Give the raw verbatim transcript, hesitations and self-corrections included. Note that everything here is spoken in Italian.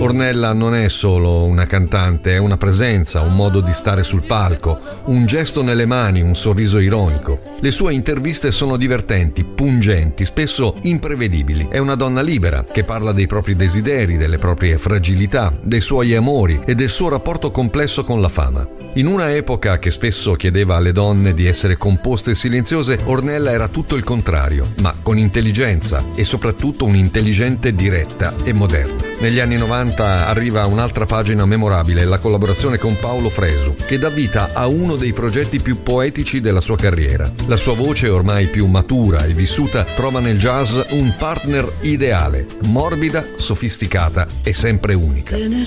Ornella non è solo una cantante, è una presenza, un modo di stare sul palco, un gesto nelle mani, un sorriso ironico. Le sue interviste sono divertenti, pungenti, spesso imprevedibili. È una donna libera che parla dei propri desideri, delle proprie fragilità, dei suoi amori e del suo rapporto complesso con la fama. In una epoca che spesso chiedeva alle donne di essere composte e silenziose, Ornella era tutto il contrario, ma con intelligenza e soprattutto un'intelligente diretta e moderna. Negli anni novanta arriva un'altra pagina memorabile, la collaborazione con Paolo Fresu, che dà vita a uno dei progetti più poetici della sua carriera. La sua voce, ormai più matura e vissuta, trova nel jazz un partner ideale, morbida, sofisticata e sempre unica.